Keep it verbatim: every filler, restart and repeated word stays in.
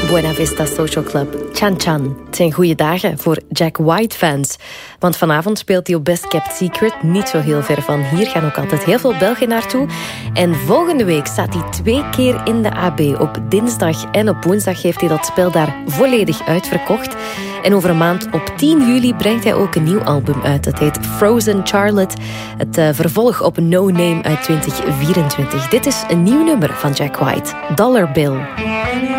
Buena Vista Social Club, Chan Chan. Het zijn goede dagen voor Jack White-fans. Want vanavond speelt hij op Best Kept Secret, niet zo heel ver van hier. Gaan ook altijd heel veel Belgen naartoe. En volgende week staat hij twee keer in de A B. Op dinsdag en op woensdag heeft hij dat spel daar volledig uitverkocht. En over een maand, op tien juli, brengt hij ook een nieuw album uit. Het heet Frozen Charlotte. Het uh, vervolg op No Name uit twintig vierentwintig. Dit is een nieuw nummer van Jack White, Dollar Bill.